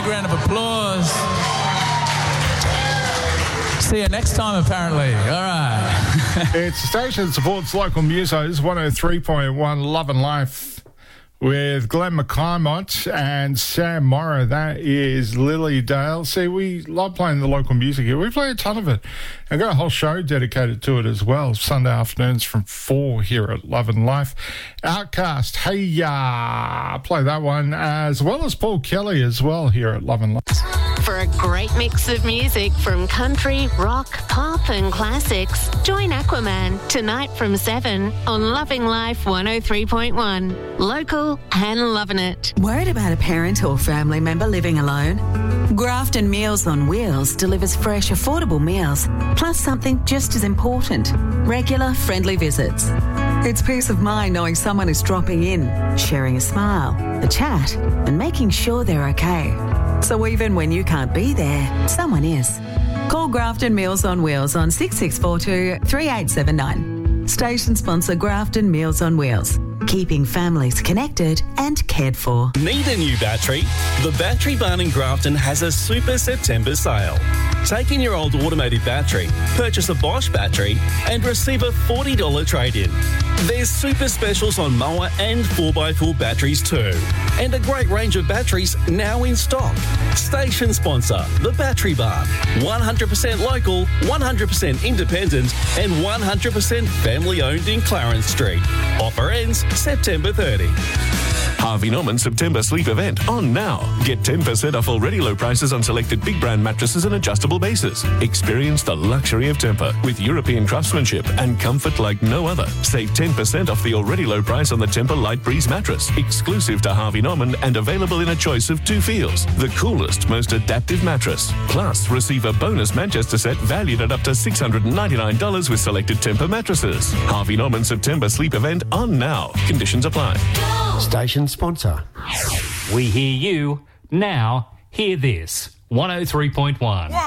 round of applause. See you next time, apparently. All right. It's the station that supports local musos, 103.1 Love and Life with Glenn McClymont and Sam Morrow. That is Lily Dale. See, we love playing the local music here. We play a ton of it. I've got a whole show dedicated to it as well. Sunday afternoons from 4 here at Love and Life. Outcast, Hey Ya, play that one, as well as Paul Kelly as well here at Love and Life. For a great mix of music from country, rock, pop and classics, join Aquaman tonight from 7 on Loving Life 103.1. Local and loving it. Worried about a parent or family member living alone? Grafton Meals on Wheels delivers fresh, affordable meals, plus something just as important, regular, friendly visits. It's peace of mind knowing someone is dropping in, sharing a smile, a chat, and making sure they're okay. So even when you can't be there, someone is. Call Grafton Meals on Wheels on 6642 3879. Station sponsor Grafton Meals on Wheels. Keeping families connected and cared for. Need a new battery? The Battery Barn in Grafton has a Super September sale. Take in your old automated battery, purchase a Bosch battery and receive a $40 trade-in. There's super specials on mower and 4x4 batteries too. And a great range of batteries now in stock. Station sponsor, The Battery Barn. 100% local, 100% independent and 100% family-owned in Clarence Street. Offer ends September 30. Harvey Norman September sleep event on now. Get 10% off already low prices on selected big brand mattresses and adjustable bases. Experience the luxury of Tempur with European craftsmanship and comfort like no other. Save 10% off the already low price on the Tempur Light Breeze mattress, exclusive to Harvey Norman and available in a choice of 2 feels. The coolest, most adaptive mattress. Plus, receive a bonus Manchester set valued at up to $699 with selected Tempur mattresses. Harvey Norman September sleep event on now. Conditions apply. Station sponsor. We hear you. Now, hear this. 103.1.